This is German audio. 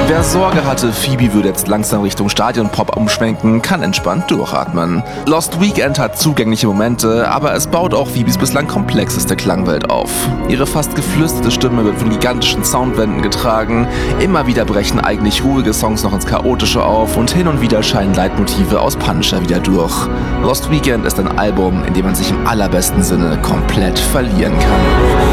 Wer Sorge hatte, Phoebe würde jetzt langsam Richtung Stadion-Pop umschwenken, kann entspannt durchatmen. Lost Weekend hat zugängliche Momente, aber es baut auch Phoebes bislang komplexeste Klangwelt auf. Ihre fast geflüsterte Stimme wird von gigantischen Soundwänden getragen, immer wieder brechen eigentlich ruhige Songs noch ins Chaotische auf und hin und wieder scheinen Leitmotive aus Punisher wieder durch. Lost Weekend ist ein Album, in dem man sich im allerbesten Sinne komplett verlieren kann.